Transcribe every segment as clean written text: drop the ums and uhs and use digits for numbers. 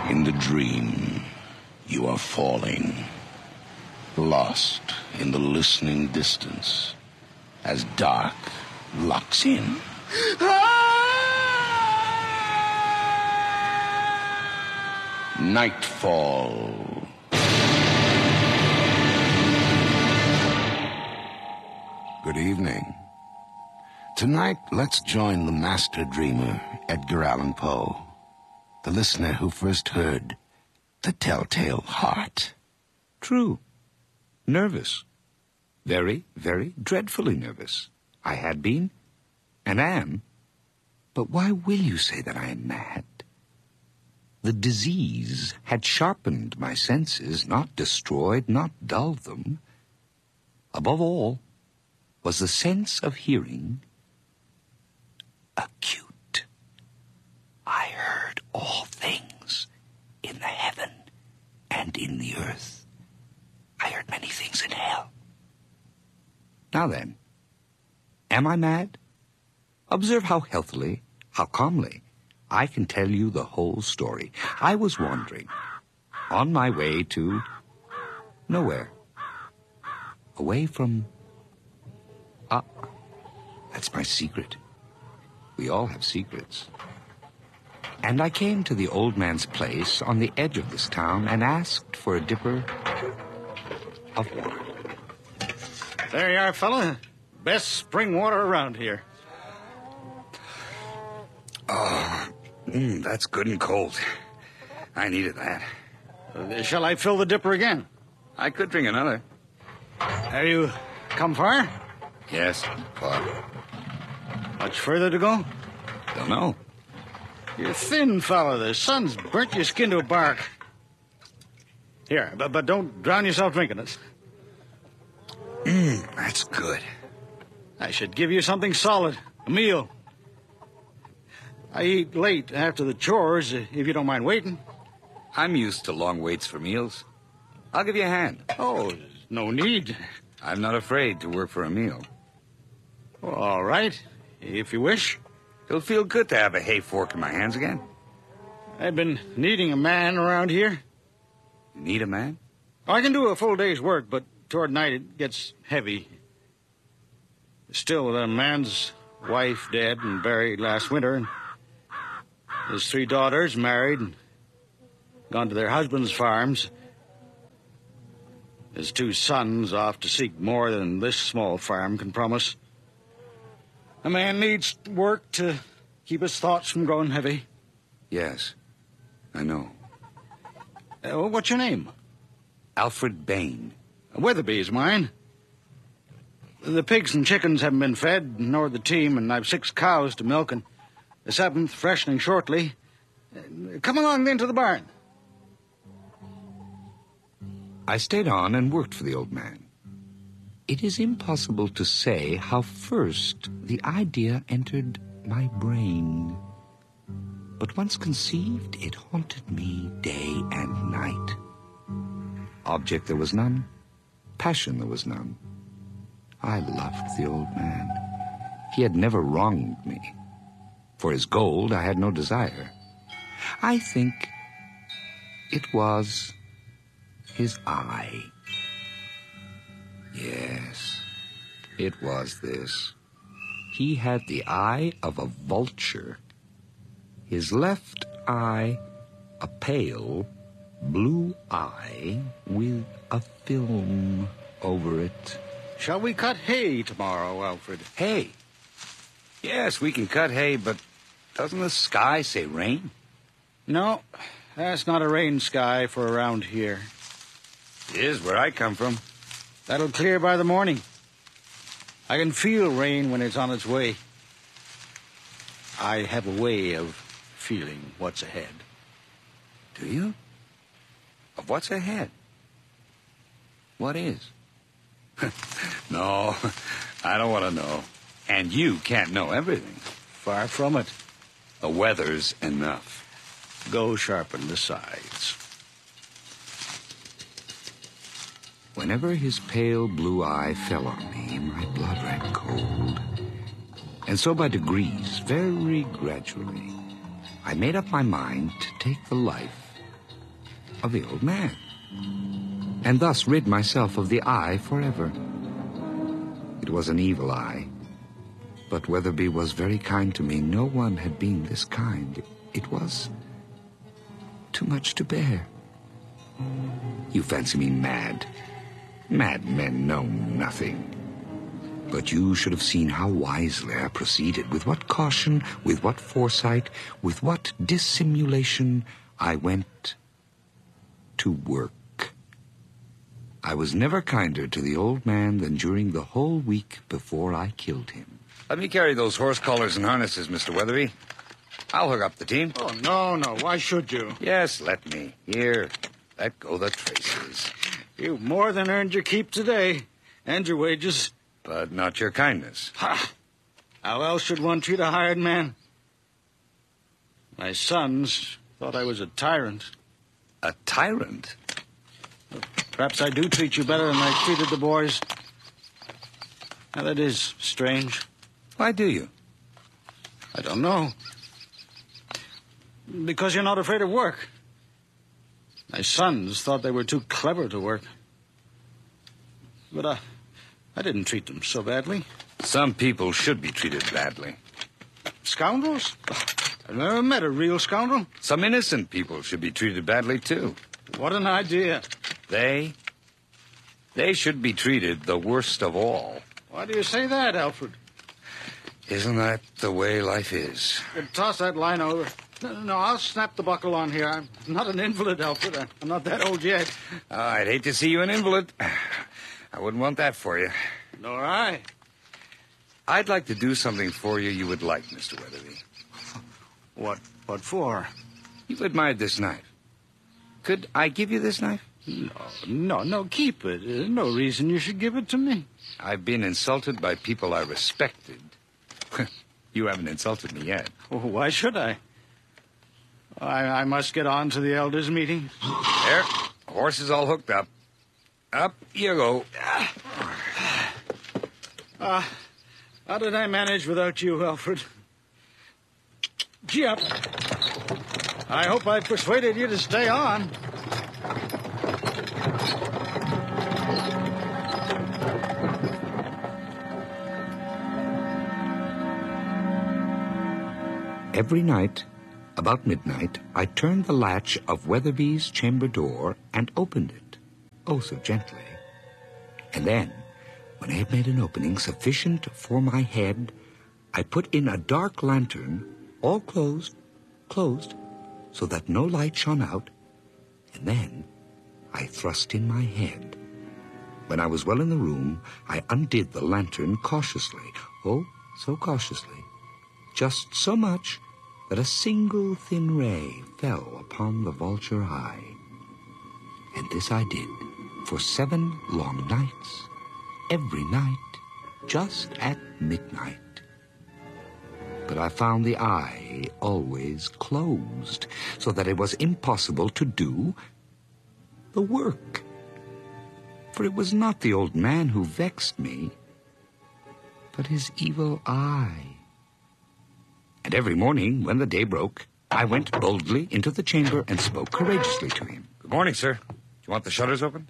In the dream, you are falling, lost in the listening distance, as dark locks in. Nightfall. Good evening. Tonight, let's join the master dreamer, Edgar Allan Poe, the listener who first heard The Telltale Heart. True. Nervous. Very, very dreadfully nervous. I had been, and am. But why will you say that I am mad? The disease had sharpened my senses, not destroyed, not dulled them. Above all, was the sense of hearing acute. I heard all things in the heaven and in the earth. I heard many things in hell. Now then, am I mad? Observe how healthily, how calmly, I can tell you the whole story. I was wandering, on my way to nowhere. Away from... that's my secret. We all have secrets. And I came to the old man's place on the edge of this town and asked for a dipper of water. There you are, fella. Best spring water around here. Oh, that's good and cold. I needed that. Shall I fill the dipper again? I could drink another. Have you come far? Yes, far. Much further to go? Don't know. You're thin, fella. The sun's burnt your skin to a bark. Here, but don't drown yourself drinking it. That's good. I should give you something solid. A meal. I eat late after the chores, if you don't mind waiting. I'm used to long waits for meals. I'll give you a hand. Oh, there's no need. I'm not afraid to work for a meal. Well, all right, if you wish. It'll feel good to have a hay fork in my hands again. I've been needing a man around here. You need a man? I can do a full day's work, but toward night it gets heavy. Still, with a man's wife dead and buried last winter, and his 3 daughters married and gone to their husbands' farms. His 2 sons off to seek more than this small farm can promise. A man needs work to keep his thoughts from growing heavy. Yes, I know. What's your name? Alfred Bain. Weatherby is mine. The pigs and chickens haven't been fed, nor the team, and I've 6 cows to milk, and the 7th freshening shortly. Come along then to the barn. I stayed on and worked for the old man. It is impossible to say how first the idea entered my brain. But once conceived, it haunted me day and night. Object there was none, passion there was none. I loved the old man. He had never wronged me. For his gold, I had no desire. I think it was his eye. Yes, it was this. He had the eye of a vulture. His left eye, a pale blue eye with a film over it. Shall we cut hay tomorrow, Alfred? Hay? Yes, we can cut hay, but doesn't the sky say rain? No, that's not a rain sky for around here. It is where I come from. That'll clear by the morning. I can feel rain when it's on its way. I have a way of feeling what's ahead. Do you? Of what's ahead? What is? No, I don't want to know. And you can't know everything. Far from it. The weather's enough. Go sharpen the sides. Whenever his pale blue eye fell on me, my blood ran cold. And so by degrees, very gradually, I made up my mind to take the life of the old man, and thus rid myself of the eye forever. It was an evil eye, but Weatherby was very kind to me. No one had been this kind. It was too much to bear. You fancy me mad. Mad men know nothing. But you should have seen how wisely I proceeded, with what caution, with what foresight, with what dissimulation I went to work. I was never kinder to the old man than during the whole week before I killed him. Let me carry those horse collars and harnesses, Mr. Weatherby. I'll hook up the team. Oh, no. Why should you? Yes, let me. Here, let go the traces. You've more than earned your keep today, and your wages. But not your kindness. Ha! How else should one treat a hired man? My sons thought I was a tyrant. A tyrant? Perhaps I do treat you better than I treated the boys. Now, that is strange. Why do you? I don't know. Because you're not afraid of work. My sons thought they were too clever to work. But I didn't treat them so badly. Some people should be treated badly. Scoundrels? I've never met a real scoundrel. Some innocent people should be treated badly, too. What an idea. They should be treated the worst of all. Why do you say that, Alfred? Isn't that the way life is? Toss that line over. No, I'll snap the buckle on here. I'm not an invalid, Alfred. I'm not that old yet. I'd hate to see you an invalid. I wouldn't want that for you. Nor I. I'd like to do something for you you would like, Mr. Weatherby. What for? You've admired this knife. Could I give you this knife? No, keep it. There's no reason you should give it to me. I've been insulted by people I respected. You haven't insulted me yet. Well, why should I? I must get on to the elders' meeting. There, horse is all hooked up. Up you go. How did I manage without you, Alfred? Gee up. I hope I persuaded you to stay on. Every night, about midnight, I turned the latch of Weatherby's chamber door and opened it, oh so gently. And then, when I had made an opening sufficient for my head, I put in a dark lantern, all closed, so that no light shone out, and then I thrust in my head. When I was well in the room, I undid the lantern cautiously, oh, so cautiously, just so much that a single thin ray fell upon the vulture eye. And this I did for 7 long nights, every night, just at midnight. But I found the eye always closed, so that it was impossible to do the work. For it was not the old man who vexed me, but his evil eye. And every morning, when the day broke, I went boldly into the chamber and spoke courageously to him. Good morning, sir. Do you want the shutters open?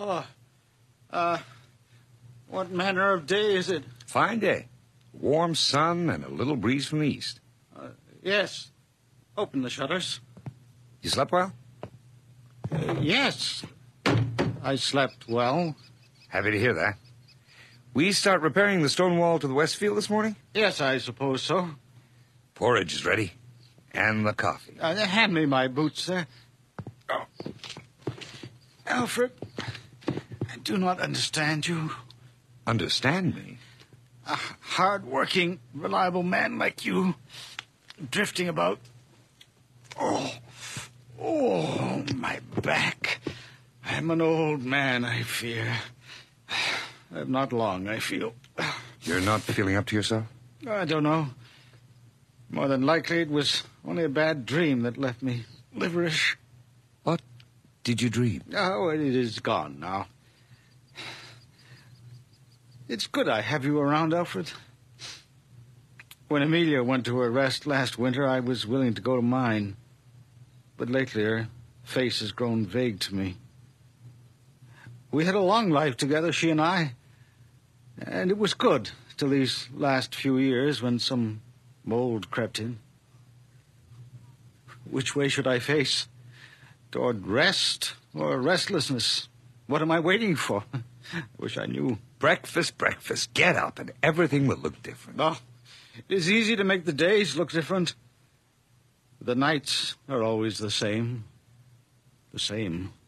What manner of day is it? Fine day. Warm sun and a little breeze from the east. Yes. Open the shutters. You slept well? Yes. I slept well. Happy to hear that. We start repairing the stone wall to the west field this morning? Yes, I suppose so. Porridge is ready. And the coffee. Hand me my boots, sir. Oh. Alfred, I do not understand you. Understand me? A hard-working, reliable man like you, drifting about. Oh, my back. I'm an old man, I fear. Not long, I feel. You're not feeling up to yourself? I don't know. More than likely, it was only a bad dream that left me liverish. What did you dream? Oh, it is gone now. It's good I have you around, Alfred. When Amelia went to her rest last winter, I was willing to go to mine. But lately, her face has grown vague to me. We had a long life together, she and I, and it was good till these last few years when some mold crept in. Which way should I face? Toward rest or restlessness? What am I waiting for? I wish I knew. Breakfast. Get up and everything will look different. Oh, it is easy to make the days look different. The nights are always the same. The same.